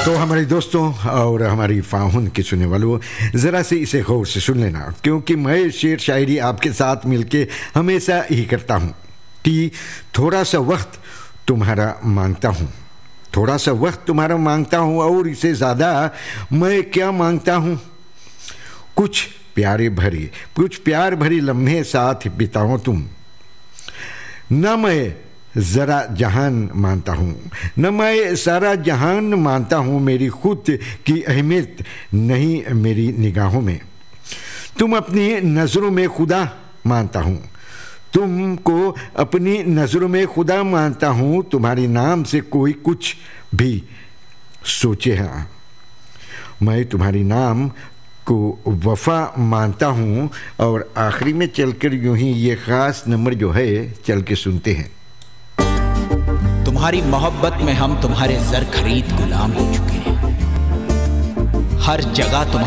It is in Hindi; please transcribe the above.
तो हमारे दोस्तों और हमारी फाहुन के सुनने वालों, ज़रा से इसे गौर से सुन लेना, क्योंकि मैं शेर शायरी आपके साथ मिलके हमेशा ही करता हूँ कि थोड़ा सा वक्त तुम्हारा मांगता हूँ, थोड़ा सा वक्त तुम्हारा मांगता हूँ, और इससे ज़्यादा मैं क्या मांगता हूँ। कुछ प्यार भरी लम्हे साथ बिताओ तुम। न मैं ज़रा जहान मानता हूँ, न मैं सारा जहान मानता हूँ, मेरी खुद की अहमियत नहीं मेरी निगाहों में। तुम अपनी नज़रों में खुदा मानता हूँ, तुमको अपनी नज़रों में खुदा मानता हूँ, तुम्हारे नाम से कोई कुछ भी सोचे। हाँ, मैं तुम्हारी नाम को वफ़ा मानता हूँ। और आखिरी में चलकर यूं ही ये ख़ास नंबर जो है चल के सुनते हैं। तुम्हारी मोहब्बत में हम तुम्हारे ज़र खरीद गुलाम हो चुके हैं, हर जगह तुम्हारे